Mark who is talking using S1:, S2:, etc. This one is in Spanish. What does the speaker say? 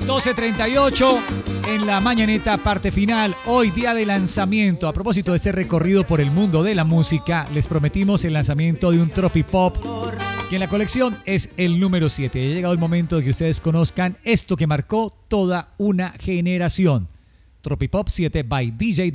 S1: 12:38 en la mañanita, parte final. Hoy día de lanzamiento. A propósito de este recorrido por el mundo de la música, les prometimos el lanzamiento de un Tropipop que en la colección es el número 7. Ha llegado el momento de que ustedes conozcan esto que marcó toda una generación. Tropipop 7 by DJ